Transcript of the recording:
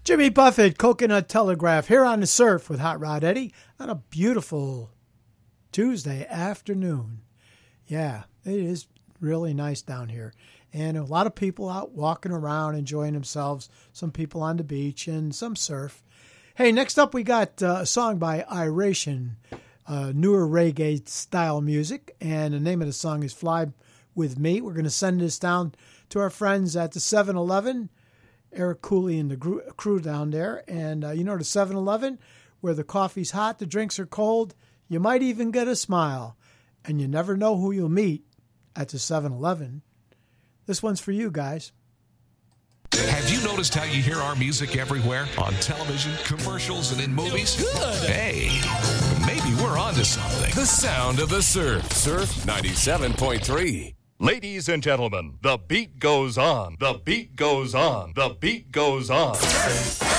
Jimmy Buffett, Coconut Telegraph, here on the Surf with Hot Rod Eddie on a beautiful Tuesday afternoon. Yeah, it is really nice down here. And a lot of people out walking around, enjoying themselves. Some people on the beach and some surf. Hey, next up we got a song by Iration, newer reggae style music. And the name of the song is Fly With Me. We're going to send this down to our friends at the 7-Eleven. Eric Cooley and the crew down there. And you know the 7-Eleven, where the coffee's hot, the drinks are cold, you might even get a smile. And you never know who you'll meet at the 7-Eleven. This one's for you guys. Have you noticed how you hear our music everywhere? On television, commercials, and in movies? Good. Hey, maybe we're onto something. The sound of the surf. Surf 97.3. Ladies and gentlemen, the beat goes on. The beat goes on. The beat goes on.